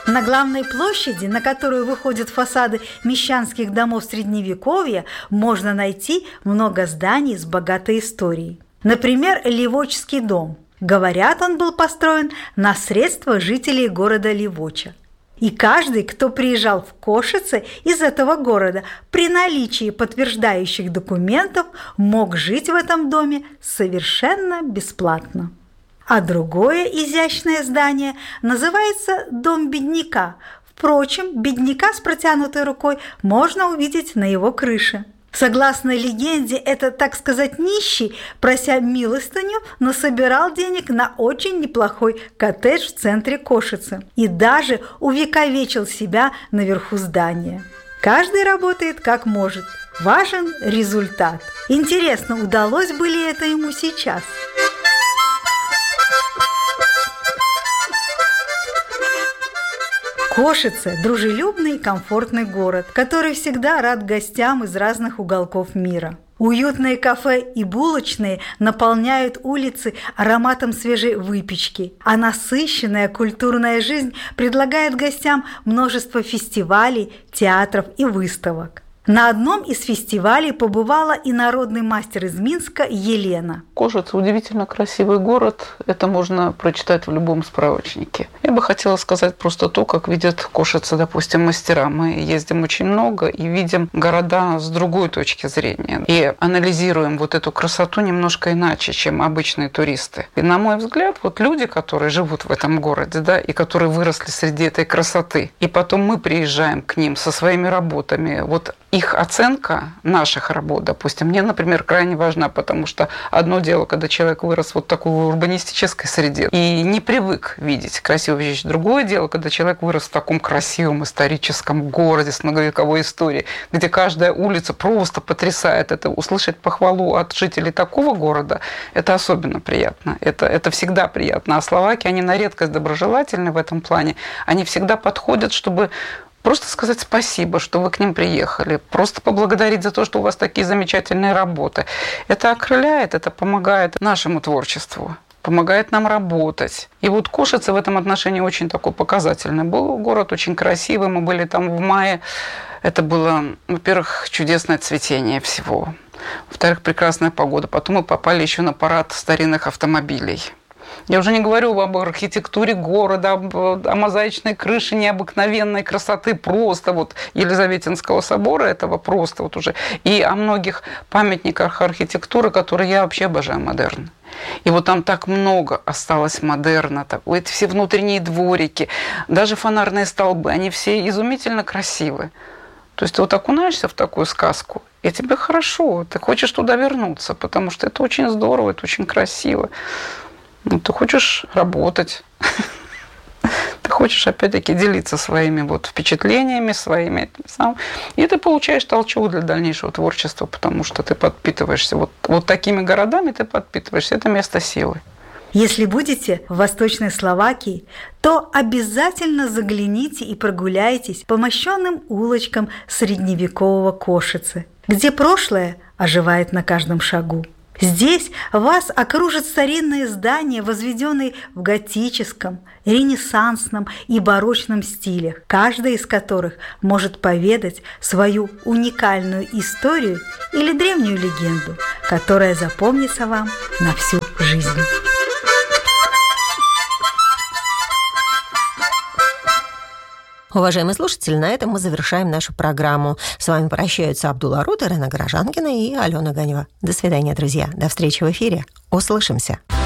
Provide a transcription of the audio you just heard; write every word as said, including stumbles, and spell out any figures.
На главной площади, на которую выходят фасады мещанских домов Средневековья, можно найти много зданий с богатой историей. Например, Ливочский дом. Говорят, он был построен на средства жителей города Ливоча. И каждый, кто приезжал в Кошице из этого города, при наличии подтверждающих документов, мог жить в этом доме совершенно бесплатно. А другое изящное здание называется «Дом бедняка». Впрочем, бедняка с протянутой рукой можно увидеть на его крыше. Согласно легенде, это, так сказать, нищий, прося милостыню, насобирал денег на очень неплохой коттедж в центре Кошицы и даже увековечил себя наверху здания. Каждый работает как может. Важен результат. Интересно, удалось бы ли это ему сейчас? Кошице – дружелюбный и комфортный город, который всегда рад гостям из разных уголков мира. Уютные кафе и булочные наполняют улицы ароматом свежей выпечки, а насыщенная культурная жизнь предлагает гостям множество фестивалей, театров и выставок. На одном из фестивалей побывала и народный мастер из Минска Елена. Кошице удивительно красивый город. Это можно прочитать в любом справочнике. Я бы хотела сказать просто то, как видят Кошице, допустим, мастера. Мы ездим очень много и видим города с другой точки зрения. И анализируем вот эту красоту немножко иначе, чем обычные туристы. И, на мой взгляд, вот люди, которые живут в этом городе, да, и которые выросли среди этой красоты, и потом мы приезжаем к ним со своими работами, вот их оценка наших работ, допустим, мне, например, крайне важна, потому что одно дело, когда человек вырос вот в такой урбанистической среде и не привык видеть красивые вещи. Другое дело, когда человек вырос в таком красивом историческом городе с многовековой историей, где каждая улица просто потрясает. Это услышать похвалу от жителей такого города, это особенно приятно. Это, это всегда приятно. А словаки, они на редкость доброжелательны в этом плане. Они всегда подходят, чтобы просто сказать спасибо, что вы к ним приехали. Просто поблагодарить за то, что у вас такие замечательные работы. Это окрыляет, это помогает нашему творчеству, помогает нам работать. И вот Кошице в этом отношении очень такой показательный был город, очень красивый. Мы были там в мае. Это было, во-первых, чудесное цветение всего. Во-вторых, прекрасная погода. Потом мы попали еще на парад старинных автомобилей. Я уже не говорю об архитектуре города, о мозаичной крыше необыкновенной красоты просто вот Елизаветинского собора, этого просто вот уже, и о многих памятниках архитектуры, которые я вообще обожаю модерн. И вот там так много осталось модерна, так, эти все внутренние дворики, даже фонарные столбы, они все изумительно красивы. То есть ты вот окунаешься в такую сказку, и тебе хорошо, ты хочешь туда вернуться, потому что это очень здорово, это очень красиво. Ну, ты хочешь работать, ты хочешь, опять-таки, делиться своими вот впечатлениями, своими, и ты получаешь толчок для дальнейшего творчества, потому что ты подпитываешься вот, вот такими городами, ты подпитываешься, это место силы. Если будете в Восточной Словакии, то обязательно загляните и прогуляйтесь по мощенным улочкам средневекового Кошице, где прошлое оживает на каждом шагу. Здесь вас окружат старинные здания, возведенные в готическом, ренессансном и барочном стилях, каждая из которых может поведать свою уникальную историю или древнюю легенду, которая запомнится вам на всю жизнь. Уважаемые слушатели, на этом мы завершаем нашу программу. С вами прощаются Абдулла Рут, Ирена Горожанкина и Алена Ганева. До свидания, друзья. До встречи в эфире. Услышимся.